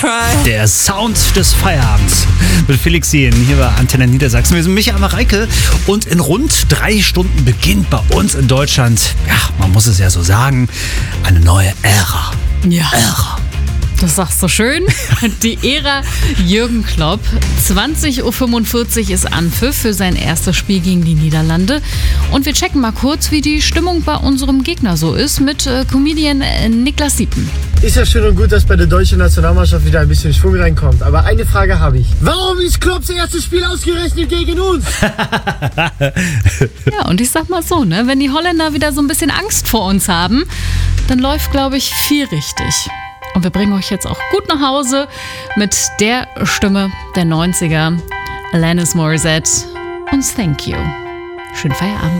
Der Sound des Feierabends mit Felix Jähn hier bei Antenne Niedersachsen. Wir sind Michael Mareike und in rund 3 Stunden beginnt bei uns in Deutschland, ja, man muss es ja so sagen, eine neue Ära. Ja. Das sagst du schön. Die Ära Jürgen Klopp. 20.45 Uhr ist Anpfiff für sein erstes Spiel gegen die Niederlande. Und wir checken mal kurz, wie die Stimmung bei unserem Gegner so ist mit Comedian Niklas Siepen. Ist ja schön und gut, dass bei der deutschen Nationalmannschaft wieder ein bisschen Schwung reinkommt. Aber eine Frage habe ich. Warum ist Klopps erstes Spiel ausgerechnet gegen uns? Ja, und ich sag mal so, ne, wenn die Holländer wieder so ein bisschen Angst vor uns haben, dann läuft, glaube ich, viel richtig. Und wir bringen euch jetzt auch gut nach Hause mit der Stimme der 90er, Alanis Morissette und Thank You. Schönen Feierabend.